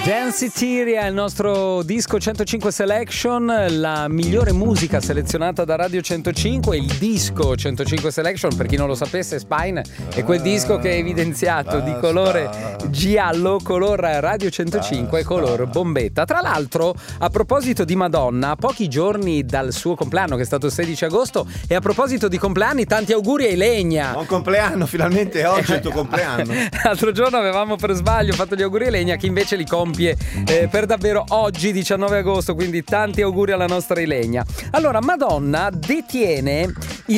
Danceteria, il nostro disco 105 Selection, la migliore musica selezionata da Radio 105. Il disco 105 Selection, per chi non lo sapesse, Spine è quel disco che è evidenziato di colore giallo, color Radio 105, color bombetta. Tra l'altro, a proposito di Madonna, a pochi giorni dal suo compleanno, che è stato il 16 agosto, e a proposito di compleanni, tanti auguri a Ilenia. Buon compleanno, finalmente oggi è il tuo compleanno. L'altro giorno avevamo per sbaglio fatto gli auguri a Ilenia, che invece li compie per davvero oggi 19 agosto, quindi tanti auguri alla nostra Ilenia. Allora, Madonna detiene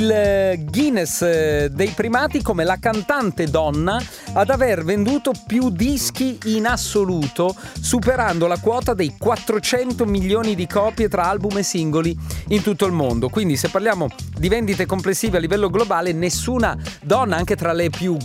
il Guinness dei primati come la cantante donna ad aver venduto più dischi in assoluto, superando la quota dei 400 milioni di copie tra album e singoli in tutto il mondo. Quindi se parliamo di vendite complessive a livello globale, nessuna donna, anche tra le più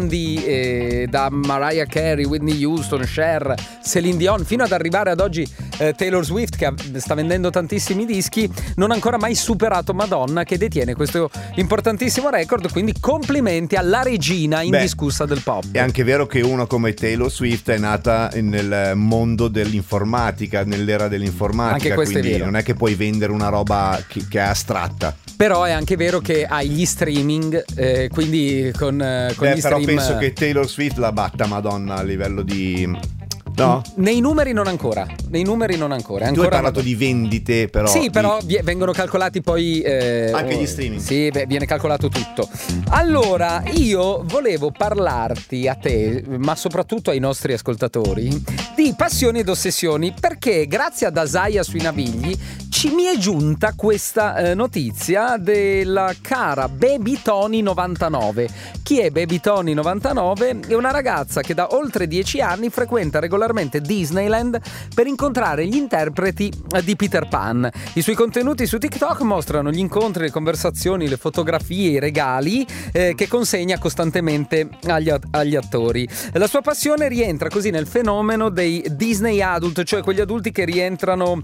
grandi, da Mariah Carey, Whitney Houston, Cher, Celine Dion, fino ad arrivare ad oggi Taylor Swift, che sta vendendo tantissimi dischi, non ha ancora mai superato Madonna, che detiene questo importantissimo record. Quindi complimenti alla regina indiscussa del pop. È anche vero che uno come Taylor Swift è nata nel mondo dell'informatica, nell'era dell'informatica, anche questo quindi è vero. Non è che puoi vendere una roba che è astratta. Però è anche vero che hai gli streaming, quindi con gli però stream. Penso che Taylor Swift la batta Madonna a livello di... No? Nei numeri non ancora. Tu hai parlato di vendite, però. Sì, però vengono calcolati poi anche gli streaming. Sì, viene calcolato tutto. Allora, io volevo parlarti a te, ma soprattutto ai nostri ascoltatori, di passioni ed ossessioni, perché grazie ad Asaia sui Navigli mi è giunta questa notizia della cara Baby Tony 99. Chi è Baby Tony 99? È una ragazza che da oltre 10 anni frequenta regolarmente Disneyland per incontrare gli interpreti di Peter Pan. I suoi contenuti su TikTok mostrano gli incontri, le conversazioni, le fotografie, i regali che consegna costantemente agli attori. La sua passione rientra così nel fenomeno dei Disney Adult, cioè quegli adulti che rientrano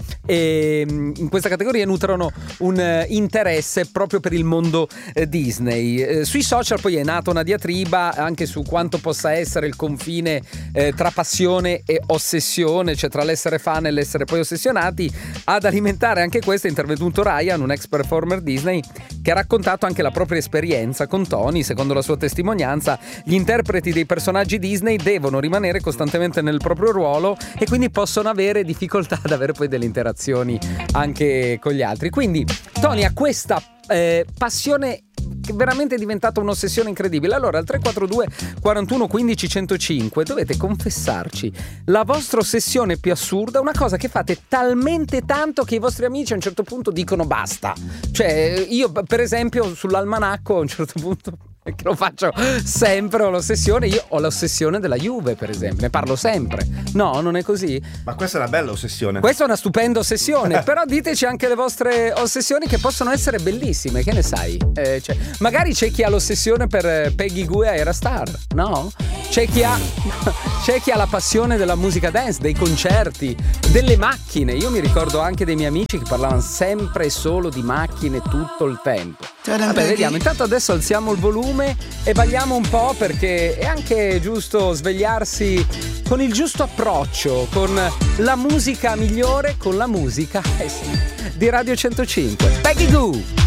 in questa categoria e nutrono un interesse proprio per il mondo Disney. Sui social poi è nata una diatriba anche su quanto possa essere il confine tra passione e ossessione, cioè tra l'essere fan e l'essere poi ossessionati. Ad alimentare anche questo è intervenuto Ryan, un ex performer Disney, che ha raccontato anche la propria esperienza con Tony. Secondo la sua testimonianza, gli interpreti dei personaggi Disney devono rimanere costantemente nel proprio ruolo e quindi possono avere difficoltà ad avere poi delle interazioni anche con gli altri. Quindi Tony ha questa passione che veramente è diventata un'ossessione incredibile. Allora al 342 41 15 105 dovete confessarci la vostra ossessione più assurda, una cosa che fate talmente tanto che i vostri amici a un certo punto dicono basta. Cioè io per esempio sull'almanacco a un certo punto, che lo faccio sempre, ho l'ossessione. Io ho l'ossessione della Juve, per esempio, ne parlo sempre. No, non è così? Ma questa è una bella ossessione. Questa è una stupenda ossessione. Però diteci anche le vostre ossessioni, che possono essere bellissime, che ne sai? Cioè, magari c'è chi ha l'ossessione per Peggy Gue Aerostar, no? C'è chi ha la passione della musica dance, dei concerti, delle macchine. Io mi ricordo anche dei miei amici che parlavano sempre e solo di macchine tutto il tempo. Vabbè, vediamo. Intanto adesso alziamo il volume e balliamo un po', perché è anche giusto svegliarsi con il giusto approccio, con la musica migliore, con la musica di Radio 105. Peggy Goo!